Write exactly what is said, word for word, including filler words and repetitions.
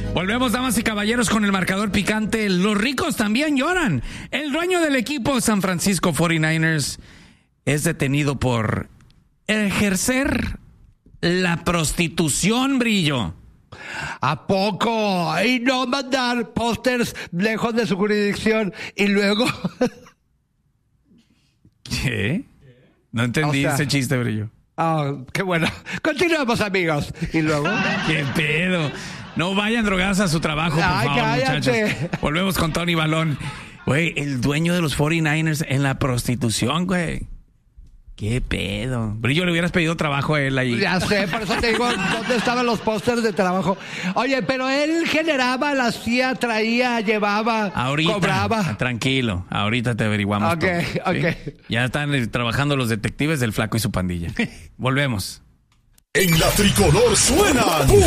Volvemos, damas y caballeros, con el marcador picante. Los ricos también lloran. El dueño del equipo San Francisco cuarenta y nueve ers es detenido por ejercer la prostitución, Brillo. ¿A poco? Y no mandar pósters lejos de su jurisdicción y luego... ¿Qué? No entendí o sea, ese chiste, Brillo. Oh, qué bueno. Continuamos, amigos. Y luego... ¿Qué pedo? No vayan drogados a su trabajo, por Ay, favor, cállate. Muchachos. Volvemos con Tony Balón. Güey, el dueño de los cuarenta y nueve ers en la prostitución, güey. ¿Qué pedo? Brillo, le hubieras pedido trabajo a él ahí. Ya sé, por eso te digo, ¿dónde estaban los pósters de trabajo? Oye, pero él generaba, la hacía, traía, llevaba, ahorita, cobraba. Tranquilo, ahorita te averiguamos Ok, todo, ¿sí? ok. Ya están eh, trabajando los detectives del Flaco y su pandilla. Volvemos. En la tricolor suenan